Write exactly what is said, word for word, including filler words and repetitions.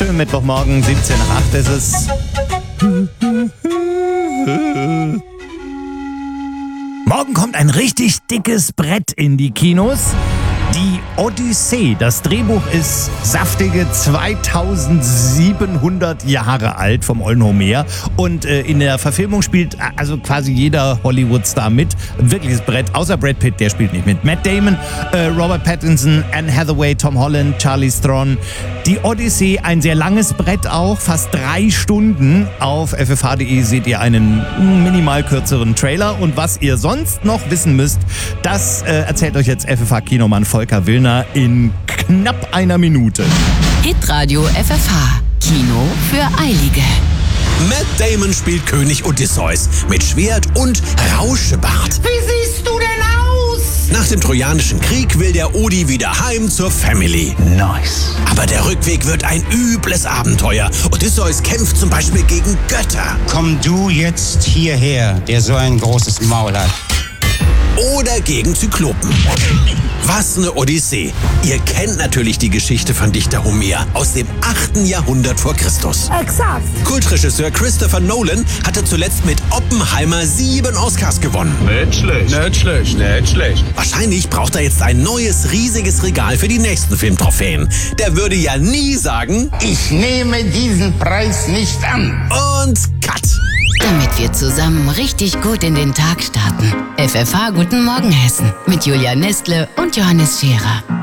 Schönen Mittwochmorgen, siebzehn nach acht ist es. Morgen kommt ein richtig dickes Brett in die Kinos. Die Odyssee. Das Drehbuch ist saftige zweitausendsiebenhundert Jahre alt vom ollen Homer. Und äh, in der Verfilmung spielt also quasi jeder Hollywood-Star mit. Ein wirkliches Brett, außer Brad Pitt, der spielt nicht mit. Matt Damon, äh, Robert Pattinson, Anne Hathaway, Tom Holland, Charlize Theron. Die Odyssee, ein sehr langes Brett auch, fast drei Stunden. Auf f f h punkt de seht ihr einen minimal kürzeren Trailer. Und was ihr sonst noch wissen müsst, das äh, erzählt euch jetzt F F H-Kinomann Volker Willner in knapp einer Minute. Hitradio F F H. Kino für Eilige. Matt Damon spielt König Odysseus mit Schwert und Rauschebart. Wie siehst du denn aus? Nach dem Trojanischen Krieg will der Odi wieder heim zur Family. Nice. Aber der Rückweg wird ein übles Abenteuer. Odysseus kämpft zum Beispiel gegen Götter. Komm du jetzt hierher, der so ein großes Maul hat. Oder gegen Zyklopen. Was eine Odyssee. Ihr kennt natürlich die Geschichte von Dichter Homer aus dem achten Jahrhundert vor Christus. Exakt. Kultregisseur Christopher Nolan hatte zuletzt mit Oppenheimer sieben Oscars gewonnen. Nicht schlecht. Nicht schlecht. Nicht schlecht. Wahrscheinlich braucht er jetzt ein neues, riesiges Regal für die nächsten Filmtrophäen. Der würde ja nie sagen, Ich nehme diesen Preis nicht an. und cut. Damit wir zusammen richtig gut in den Tag starten. F F H Guten Morgen Hessen mit Julia Nestle und Johannes Scherer.